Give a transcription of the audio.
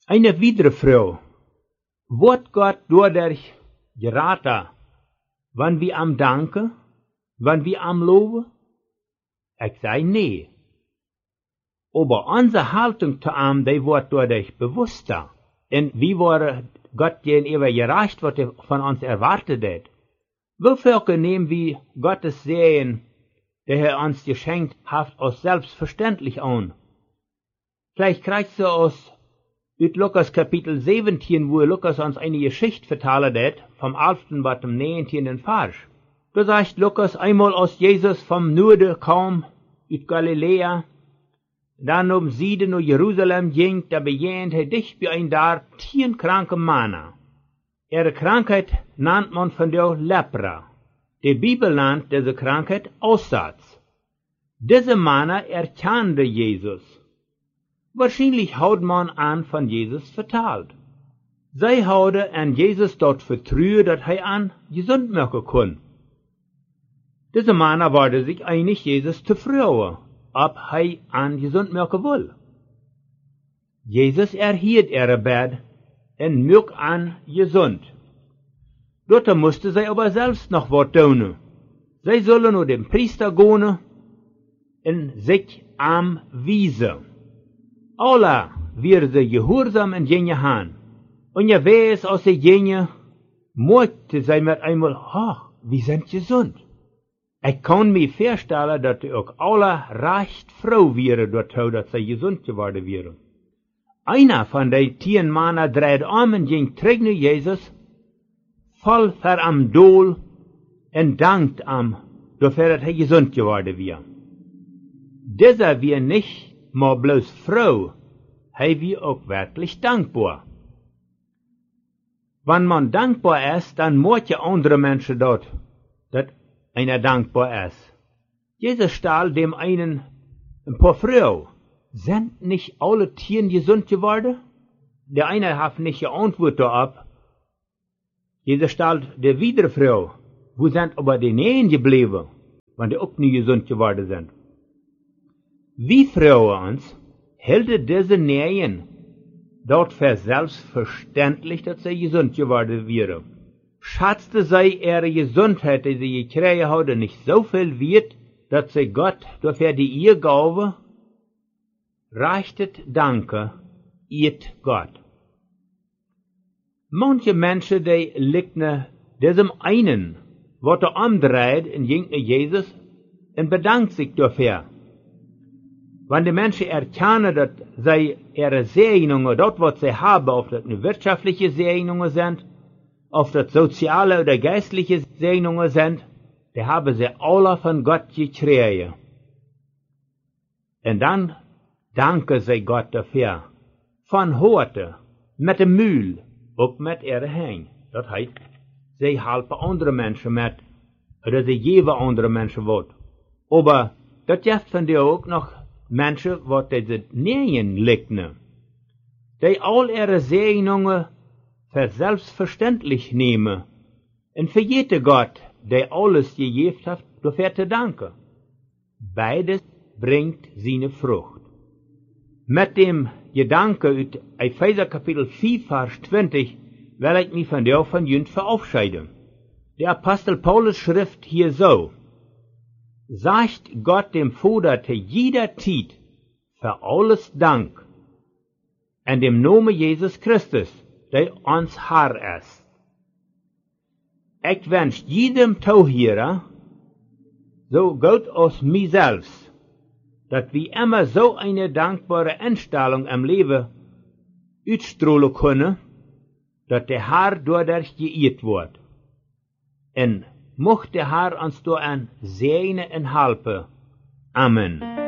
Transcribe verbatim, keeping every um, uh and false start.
Eine weitere Frau. Wird Gott dadurch geraten, wenn wir am danken, wenn wir am loben? Ich sage nee. Aber unsere Haltung zu ihm, die wird dadurch bewusster. Und wie wurde Gott gegenüber gerecht, was er von uns erwartet hat. Wofür nehmen wir Gottes Segen, der er uns geschenkt hat, als selbstverständlich an? Vielleicht kriegst du aus ut Lukas Kapitel siebzehn, wo Lukas uns eine Geschichte verteilt hat, vom elften bis zum neunzehnten Vers. Da sagt Lukas einmal, als Jesus vom Norden kam, ut Galiläa, dann um Süden nach Jerusalem ging, da begegnet er dicht bei ein da zehn kranke Männer. Ihre Krankheit nannt man von der Lepra. Die Bibel nennt diese Krankheit Aussatz. Diese Männer erkannte Jesus. Wahrscheinlich hat man an von Jesus vertalt. Sie hadden an Jesus dort vertraut, dass er an gesund machen kann. Diese Männer waren sich einig, Jesus zu fragen, ob er an gesund machen will. Jesus erhielt ihre Bett und macht an gesund. Dort musste sie aber selbst noch was tun. Sie sollen nur dem Priester gehen und sich am wiesen. Alle werden sie gehorsam und gingen han. Und je weiß, als sie gingen, merkte sie mit einmal, ach, wir sind gesund. Ich kann mir vorstellen, dass die auch alle recht froh wären, dort, dass sie gesund geworden wären. Einer von den zehn Männern dreht um und ging zurück zu Jesus, voll für am Dohl und dankt am, dafür, dass er gesund geworden wäre. Dieser wäre nicht mal bloß froh, er wäre auch wirklich dankbar. Wenn man dankbar ist, dann merken andere Menschen dort, dass einer dankbar ist. Jesus stahl dem einen ein paar Frauen. Sind nicht alle Tiere gesund geworden? Der eine hat nicht geantwortet darauf. Jesus stahl der widere Frau. Wo sind aber die Nähen geblieben, wenn die auch nie gesund geworden sind? Wie Frauen uns, hielten diese Nähen dort für selbstverständlich, dass sie gesund geworden wären. Schatzte sie ihre Gesundheit, die sie gekriegt hatte, nicht so viel wert, dass sie Gott dafür die ihr gaben, reichtet Danke, ihrt Gott. Manche Menschen, die liegen diesem einen, was er umdreht, und ging zu Jesus und bedankt sich dafür. Wenn die Menschen erkennen, dass sie ihre Segnungen, dort was sie haben, ob das wirtschaftliche Segnungen sind, ob das soziale oder geistliche Segnungen sind, die haben sie alle von Gott gekriegt. Und dann danken sie Gott dafür. Von heute, mit dem Mühl, auch mit ihren Händen. Das heißt, sie helfen andere Menschen mit, oder sie geben andere Menschen was. Aber das gibt von dir auch noch Menschen, die diese Nähen liegen, die all ihre Segnungen für selbstverständlich nehmen und vergeten Gott, der alles gegeben hat, dafür zu danken. Beides bringt seine Frucht. Mit dem Gedanke aus Epheser Kapitel vier, Vers zwanzig, will ich mich von dir von Jünd verabschieden. Der Apostel Paulus schrift hier so: Sagt Gott dem Vater zu jeder Zeit für alles Dank, in dem Namen Jesus Christus, der uns Herr ist. Ich wünsche jedem Zuhörer, so gut aus mir selbst, dass wir immer so eine dankbare Einstellung im Leben ausstrahlen können, dass der Herr dadurch geehrt wird. Und mocht der Herr uns durch ein segnen und helfen. Amen.